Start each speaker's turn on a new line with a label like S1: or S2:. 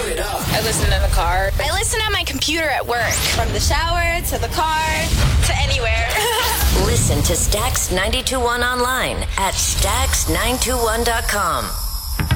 S1: I listen in the car. I listen on my computer at work. From the shower to the car to anywhere.
S2: Listen to Stax 92.1 online at Stax921.com.